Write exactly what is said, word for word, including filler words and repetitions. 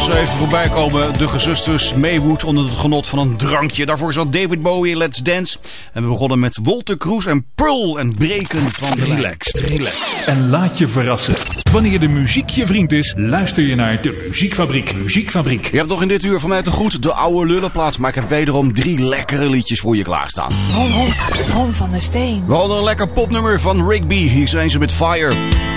ze even voorbij komen. De gezusters Maywood onder het genot van een drankje. Daarvoor zat David Bowie, Let's Dance. En we begonnen met Wolter Kroes en Pearl en Breken van de Relaxed, relaxed. En laat je verrassen. Wanneer de muziek je vriend is, luister je naar de Muziekfabriek. Muziekfabriek. Je hebt nog in dit uur van mij te goed de oude lullenplaats. Maar ik heb wederom drie lekkere liedjes voor je klaarstaan. Ron, Ron, Ron van der Steen. We hadden een lekker popnummer van Rigby. Hier zijn ze met Fire.